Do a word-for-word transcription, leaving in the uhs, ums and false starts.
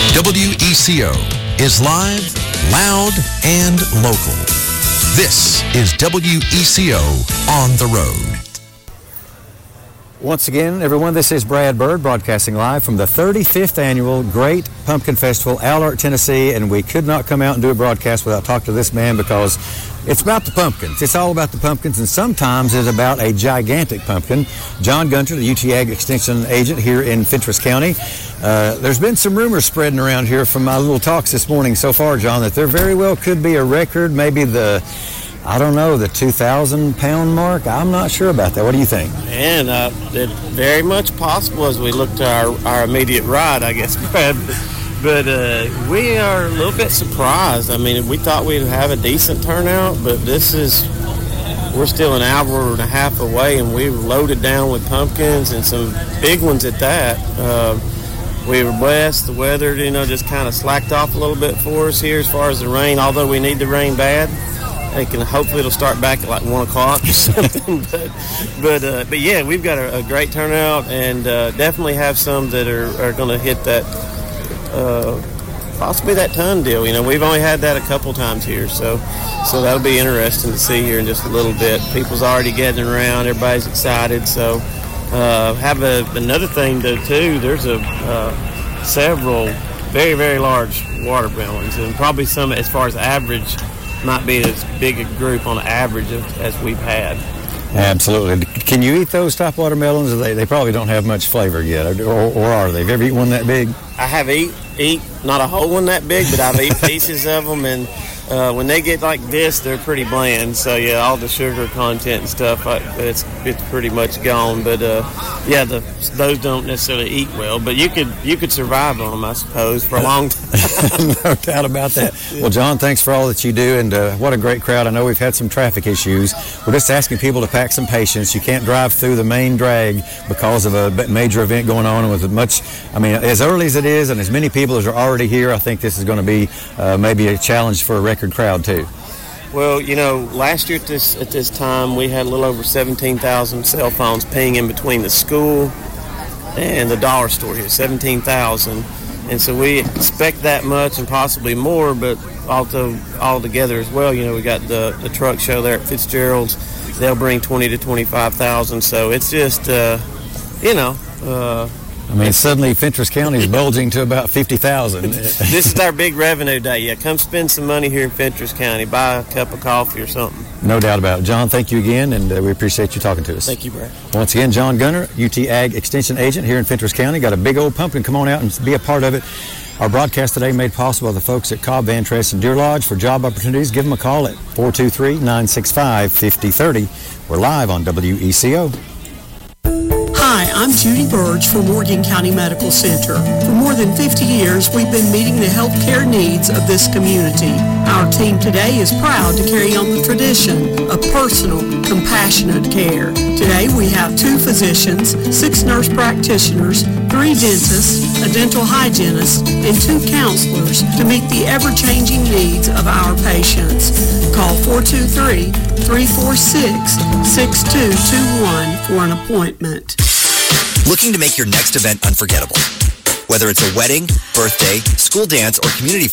W E C O is live, loud, and local. This is W E C O On the Road. Once again, everyone, this is Brad Bird broadcasting live from the thirty-fifth Annual Great Pumpkin Festival, Allard, Tennessee, and we could not come out and do a broadcast without talking to this man because it's about the pumpkins. It's all about the pumpkins, and sometimes it's about a gigantic pumpkin. John Gunter, the U T Ag Extension Agent here in Fentress County. Uh, there's been some rumors spreading around here from my little talks this morning so far, John, that there very well could be a record, maybe the... I don't know, the two thousand pound mark? I'm not sure about that. What do you think? And uh, it's very much possible as we look to our, our immediate right, I guess, Brad. But uh, we are a little bit surprised. I mean, we thought we'd have a decent turnout, but this is, we're still an hour and a half away, and we've loaded down with pumpkins and some big ones at that. Uh, we were blessed. The weather, you know, just kind of slacked off a little bit for us here as far as the rain, although we need the rain bad. They can hopefully it'll start back at like one o'clock or something. but but uh, but yeah, we've got a, a great turnout, and uh, definitely have some that are, are going to hit that uh, possibly that ton deal. You know, we've only had that a couple times here, so so that'll be interesting to see here in just a little bit. People's already gathering around, everybody's excited. So uh, have a, another thing though too. There's a uh, several very very large watermelons, and probably some as far as average. Might be as big a group on average as we've had. Absolutely. Can you eat those top watermelons? They they probably don't have much flavor yet, or, or are they? Have you ever eaten one that big? I have eat eat not a whole one that big, but I've eaten pieces of them, and uh, when they get like this, they're pretty bland. So yeah, all the sugar content and stuff, I, it's it's pretty much gone. But uh, yeah, the those don't necessarily eat well, but you could you could survive on them, I suppose, for a long time. No doubt about that. Well, John, thanks for all that you do, and uh, what a great crowd. I know we've had some traffic issues. We're just asking people to pack some patience. You can't drive through the main drag because of a major event going on, and with as much, I mean, as early as it is, and as many people as are already here, I think this is going to be uh, maybe a challenge for a record crowd too. Well, you know, last year at this at this time, we had a little over seventeen thousand cell phones pinging between the school and the dollar store here, seventeen thousand. And so we expect that much and possibly more, but also all together as well. You know, we got the, the truck show there at Fitzgerald's. They'll bring twenty to twenty-five thousand. So it's just, uh, you know. Uh, I mean, suddenly Fentress County is bulging to about fifty thousand. This is our big revenue day. Yeah, come spend some money here in Fentress County. Buy a cup of coffee or something. No doubt about it. John, thank you again, and uh, we appreciate you talking to us. Thank you, Brad. Once again, John Gunter, U T Ag Extension Agent here in Fentress County. Got a big old pumpkin. Come on out and be a part of it. Our broadcast today made possible by the folks at Cobb, Van Trest, and Deer Lodge. For job opportunities, give them a call at four two three, nine six five, five oh three oh. We're live on W E C O. Hi, I'm Judy Burge from Morgan County Medical Center. For more than fifty years, we've been meeting the healthcare needs of this community. Our team today is proud to carry on the tradition of personal, compassionate care. Today, we have two physicians, six nurse practitioners, three dentists, a dental hygienist, and two counselors to meet the ever-changing needs of our patients. Call four two three, three four six, six two two one for an appointment. Looking to make your next event unforgettable? Whether it's a wedding, birthday, school dance, or community